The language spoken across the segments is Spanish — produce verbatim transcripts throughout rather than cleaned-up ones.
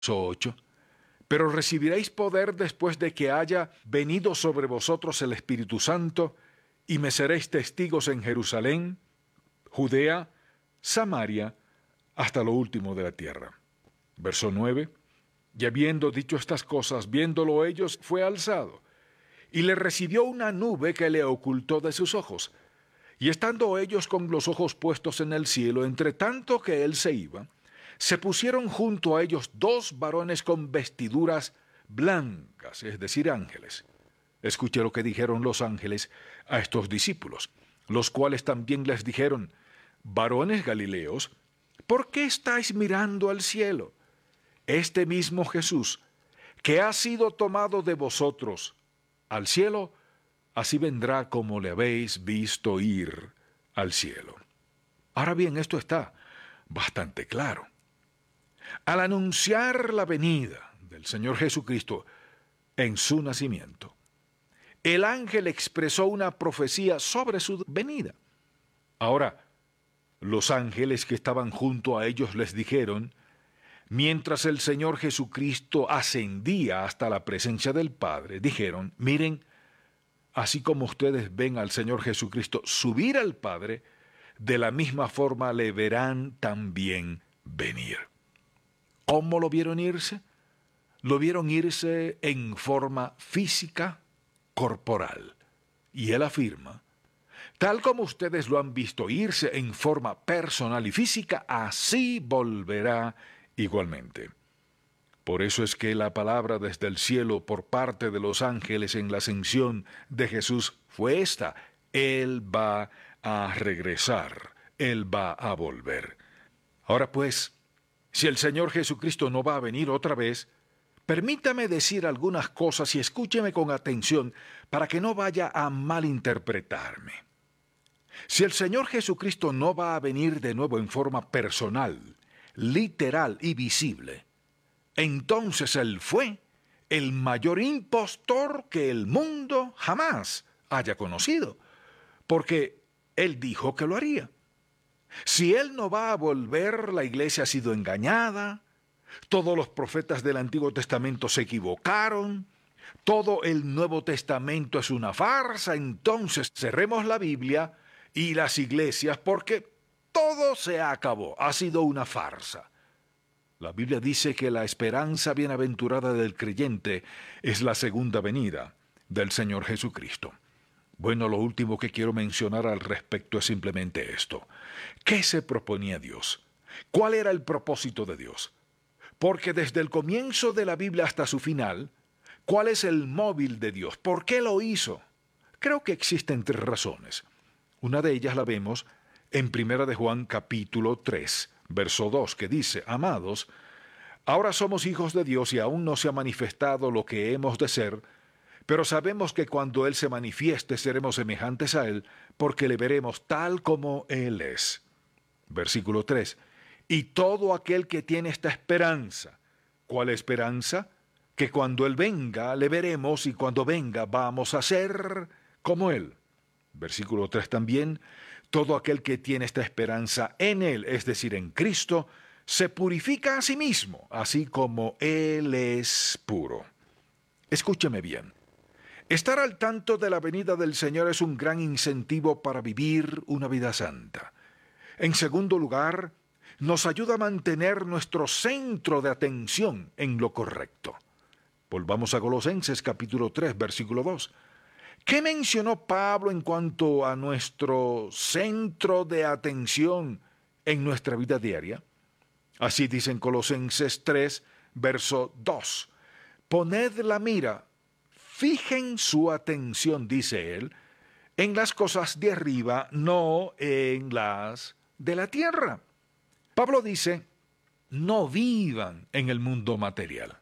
ocho. Pero recibiréis poder después de que haya venido sobre vosotros el Espíritu Santo, y me seréis testigos en Jerusalén, Judea, Samaria, hasta lo último de la tierra. Verso nueve. Y habiendo dicho estas cosas, viéndolo ellos, fue alzado, y le recibió una nube que le ocultó de sus ojos. Y estando ellos con los ojos puestos en el cielo, entre tanto que él se iba, se pusieron junto a ellos dos varones con vestiduras blancas, es decir, ángeles. Escuché lo que dijeron los ángeles a estos discípulos, los cuales también les dijeron: varones Galileos, ¿por qué estáis mirando al cielo? Este mismo Jesús, que ha sido tomado de vosotros al cielo, así vendrá como le habéis visto ir al cielo. Ahora bien, esto está bastante claro. Al anunciar la venida del Señor Jesucristo en su nacimiento, el ángel expresó una profecía sobre su venida. Ahora, los ángeles que estaban junto a ellos les dijeron: mientras el Señor Jesucristo ascendía hasta la presencia del Padre, dijeron: miren, así como ustedes ven al Señor Jesucristo subir al Padre, de la misma forma le verán también venir. ¿Cómo lo vieron irse? Lo vieron irse en forma física, corporal. Y él afirma: tal como ustedes lo han visto irse en forma personal y física, así volverá igualmente. Por eso es que la palabra desde el cielo por parte de los ángeles en la ascensión de Jesús fue esta: Él va a regresar, Él va a volver. Ahora pues, si el Señor Jesucristo no va a venir otra vez, permítame decir algunas cosas y escúcheme con atención para que no vaya a malinterpretarme. Si el Señor Jesucristo no va a venir de nuevo en forma personal, literal y visible, entonces Él fue el mayor impostor que el mundo jamás haya conocido, porque Él dijo que lo haría. Si Él no va a volver, la iglesia ha sido engañada, todos los profetas del Antiguo Testamento se equivocaron, todo el Nuevo Testamento es una farsa, entonces cerremos la Biblia y las iglesias porque todo se acabó, ha sido una farsa. La Biblia dice que la esperanza bienaventurada del creyente es la segunda venida del Señor Jesucristo. Bueno, lo último que quiero mencionar al respecto es simplemente esto. ¿Qué se proponía Dios? ¿Cuál era el propósito de Dios? Porque desde el comienzo de la Biblia hasta su final, ¿cuál es el móvil de Dios? ¿Por qué lo hizo? Creo que existen tres razones. Una de ellas la vemos en Primera de Juan capítulo tres, verso dos, que dice: amados, ahora somos hijos de Dios y aún no se ha manifestado lo que hemos de ser, pero sabemos que cuando Él se manifieste seremos semejantes a Él, porque le veremos tal como Él es. Versículo tres. Y todo aquel que tiene esta esperanza, ¿cuál esperanza? Que cuando Él venga le veremos y cuando venga vamos a ser como Él. Versículo tres también. Todo aquel que tiene esta esperanza en Él, es decir, en Cristo, se purifica a sí mismo, así como Él es puro. Escúcheme bien. Estar al tanto de la venida del Señor es un gran incentivo para vivir una vida santa. En segundo lugar, nos ayuda a mantener nuestro centro de atención en lo correcto. Volvamos a Colosenses capítulo tres, versículo dos. ¿Qué mencionó Pablo en cuanto a nuestro centro de atención en nuestra vida diaria? Así dice en Colosenses tres, verso dos. Poned la mira, fijen su atención, dice él, en las cosas de arriba, no en las de la tierra. Pablo dice: no vivan en el mundo material.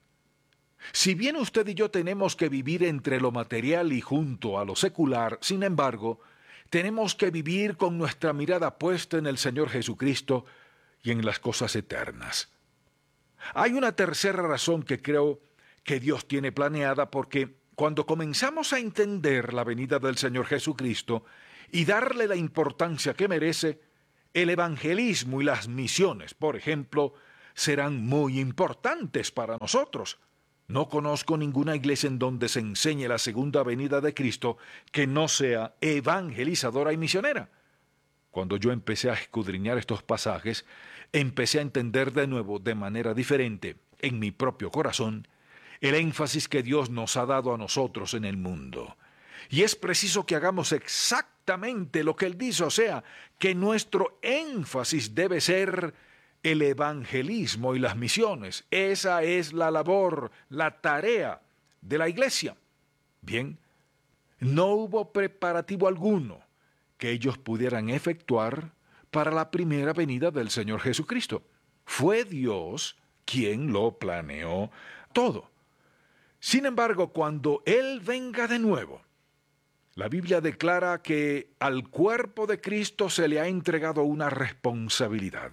Si bien usted y yo tenemos que vivir entre lo material y junto a lo secular, sin embargo, tenemos que vivir con nuestra mirada puesta en el Señor Jesucristo y en las cosas eternas. Hay una tercera razón que creo que Dios tiene planeada, porque cuando comenzamos a entender la venida del Señor Jesucristo y darle la importancia que merece, el evangelismo y las misiones, por ejemplo, serán muy importantes para nosotros. No conozco ninguna iglesia en donde se enseñe la segunda venida de Cristo que no sea evangelizadora y misionera. Cuando yo empecé a escudriñar estos pasajes, empecé a entender de nuevo, de manera diferente, en mi propio corazón, el énfasis que Dios nos ha dado a nosotros en el mundo. Y es preciso que hagamos exactamente lo que Él dice, o sea, que nuestro énfasis debe ser el evangelismo y las misiones. Esa es la labor, la tarea de la iglesia. Bien, no hubo preparativo alguno que ellos pudieran efectuar para la primera venida del Señor Jesucristo. Fue Dios quien lo planeó todo. Sin embargo, cuando Él venga de nuevo, la Biblia declara que al cuerpo de Cristo se le ha entregado una responsabilidad.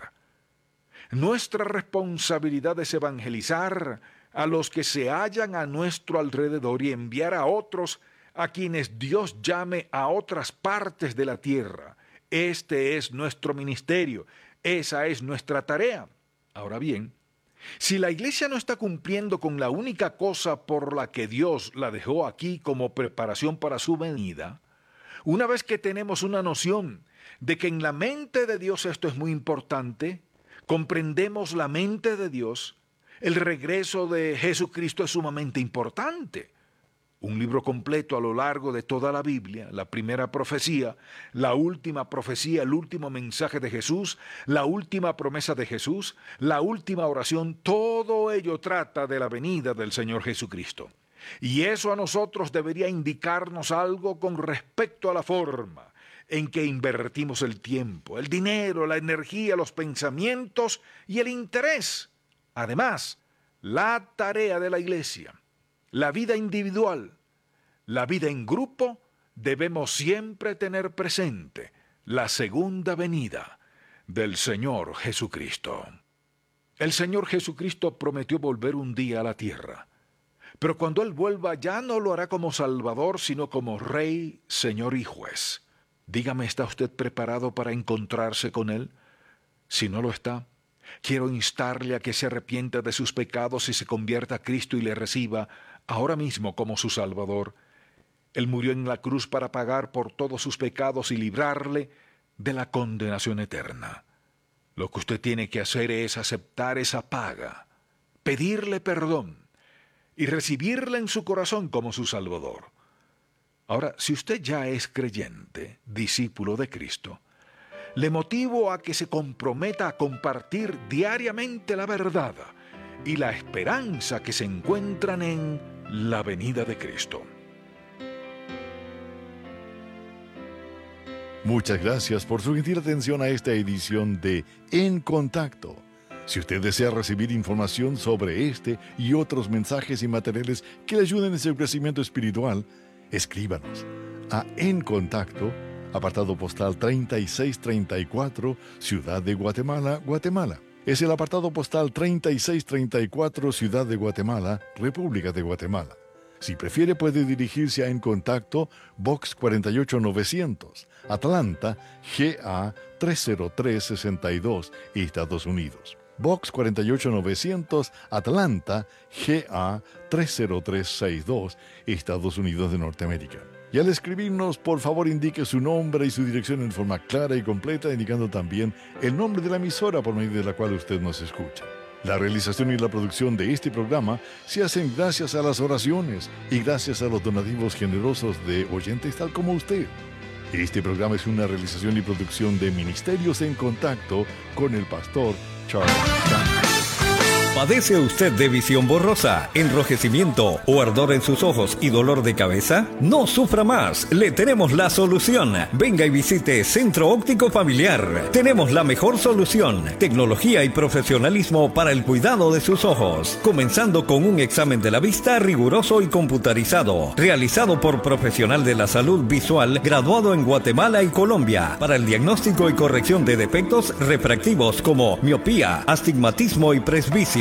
Nuestra responsabilidad es evangelizar a los que se hallan a nuestro alrededor y enviar a otros a quienes Dios llame a otras partes de la tierra. Este es nuestro ministerio, esa es nuestra tarea. Ahora bien, si la iglesia no está cumpliendo con la única cosa por la que Dios la dejó aquí como preparación para su venida, una vez que tenemos una noción de que en la mente de Dios esto es muy importante, comprendemos la mente de Dios, el regreso de Jesucristo es sumamente importante. Un libro completo a lo largo de toda la Biblia, la primera profecía, la última profecía, el último mensaje de Jesús, la última promesa de Jesús, la última oración, todo ello trata de la venida del Señor Jesucristo. Y eso a nosotros debería indicarnos algo con respecto a la forma en que invertimos el tiempo, el dinero, la energía, los pensamientos y el interés. Además, la tarea de la iglesia, la vida individual, la vida en grupo, debemos siempre tener presente la segunda venida del Señor Jesucristo. El Señor Jesucristo prometió volver un día a la tierra, pero cuando Él vuelva ya no lo hará como Salvador, sino como Rey, Señor y Juez. Dígame, ¿está usted preparado para encontrarse con Él? Si no lo está, quiero instarle a que se arrepienta de sus pecados y se convierta a Cristo y le reciba ahora mismo como su Salvador. Él murió en la cruz para pagar por todos sus pecados y librarle de la condenación eterna. Lo que usted tiene que hacer es aceptar esa paga, pedirle perdón y recibirle en su corazón como su Salvador. Ahora, si usted ya es creyente, discípulo de Cristo, le motivo a que se comprometa a compartir diariamente la verdad y la esperanza que se encuentran en la venida de Cristo. Muchas gracias por su gentil atención a esta edición de En Contacto. Si usted desea recibir información sobre este y otros mensajes y materiales que le ayuden en su crecimiento espiritual, escríbanos a En Contacto, apartado postal treinta y seis treinta y cuatro, Ciudad de Guatemala, Guatemala. Es el apartado postal treinta y seis treinta y cuatro, Ciudad de Guatemala, República de Guatemala. Si prefiere, puede dirigirse a En Contacto, Box cuarenta y ocho novecientos, Atlanta, G A tres cero tres seis dos, Estados Unidos. Box cuarenta y ocho novecientos, Atlanta, G A tres cero tres seis dos, Estados Unidos de Norteamérica. Y al escribirnos, por favor indique su nombre y su dirección en forma clara y completa, indicando también el nombre de la emisora por medio de la cual usted nos escucha. La realización y la producción de este programa se hacen gracias a las oraciones y gracias a los donativos generosos de oyentes tal como usted. Este programa es una realización y producción de Ministerios en Contacto con el pastor Charles Stanley. ¿Padece usted de visión borrosa, enrojecimiento o ardor en sus ojos y dolor de cabeza? No sufra más, le tenemos la solución. Venga y visite Centro Óptico Familiar. Tenemos la mejor solución, tecnología y profesionalismo para el cuidado de sus ojos. Comenzando con un examen de la vista riguroso y computarizado, realizado por profesional de la salud visual graduado en Guatemala y Colombia, para el diagnóstico y corrección de defectos refractivos como miopía, astigmatismo y presbicia.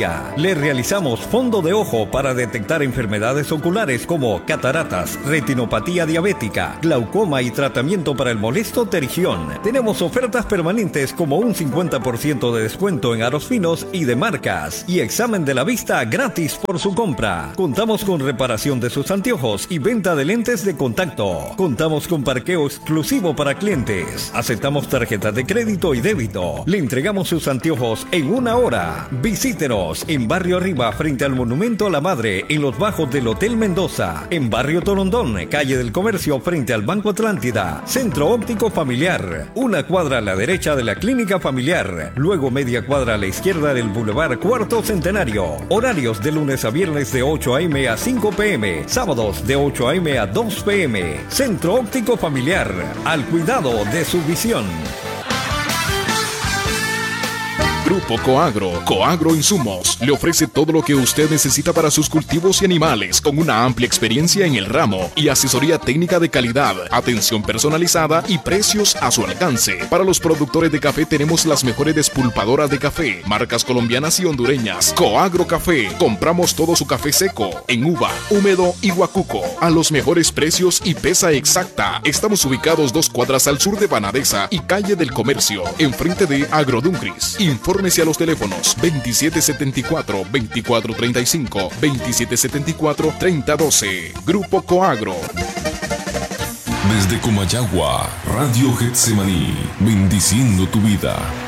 oftalmología. Le realizamos fondo de ojo para detectar enfermedades oculares como cataratas, retinopatía diabética, glaucoma y tratamiento para el molesto tergión. Tenemos ofertas permanentes como un cincuenta por ciento de descuento en aros finos y de marcas y examen de la vista gratis por su compra. Contamos con reparación de sus anteojos y venta de lentes de contacto. Contamos con parqueo exclusivo para clientes. Aceptamos tarjetas de crédito y débito. Le entregamos sus anteojos en una hora. Visítenos en Barrio Arriba frente al Monumento a la Madre en los bajos del Hotel Mendoza. En Barrio Torondón, calle del Comercio frente al Banco Atlántida. Centro Óptico Familiar. Una cuadra a la derecha de la Clínica Familiar. Luego media cuadra a la izquierda del Boulevard Cuarto Centenario. Horarios de lunes a viernes de ocho a eme a cinco pe eme. Sábados de ocho a eme a dos pe eme. Centro Óptico Familiar. Al cuidado de su visión. Grupo Coagro, Coagro Insumos, le ofrece todo lo que usted necesita para sus cultivos y animales, con una amplia experiencia en el ramo y asesoría técnica de calidad, atención personalizada y precios a su alcance. Para los productores de café tenemos las mejores despulpadoras de café, marcas colombianas y hondureñas. Coagro Café, compramos todo su café seco, en uva, húmedo y guacuco, a los mejores precios y pesa exacta. Estamos ubicados dos cuadras al sur de Banadesa y calle del Comercio, enfrente de Agroduncris. Infórmese a los teléfonos veintisiete setenta y cuatro, veinticuatro treinta y cinco, veintisiete setenta y cuatro, treinta doce. Grupo Coagro. Desde Comayagua, Radio Getsemaní, bendiciendo tu vida.